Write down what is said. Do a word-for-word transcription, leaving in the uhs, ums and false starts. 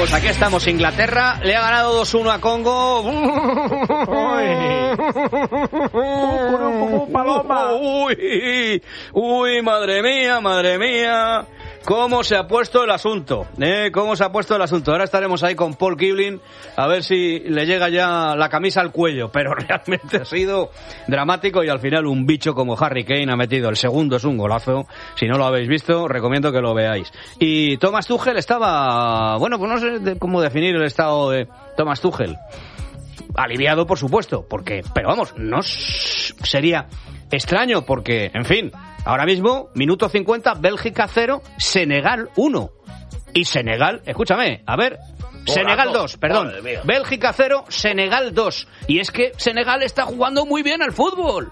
Pues aquí estamos, Inglaterra le ha ganado dos uno a Congo. Uy, uy, madre mía, madre mía. ¿Cómo se ha puesto el asunto? ¿Eh? ¿Cómo se ha puesto el asunto? Ahora estaremos ahí con Paul Kibling a ver si le llega ya la camisa al cuello, pero realmente ha sido dramático y al final un bicho como Harry Kane ha metido el segundo, es un golazo. Si no lo habéis visto, recomiendo que lo veáis. Y Thomas Tuchel estaba, bueno, pues no sé de cómo definir el estado de Thomas Tuchel. Aliviado, por supuesto, porque, pero vamos, no sería extraño porque, en fin, ahora mismo, minuto cincuenta, Bélgica cero, Senegal uno. Y Senegal, escúchame, a ver, Golazo. Senegal dos, perdón. Bélgica cero, Senegal dos. Y es que Senegal está jugando muy bien al fútbol.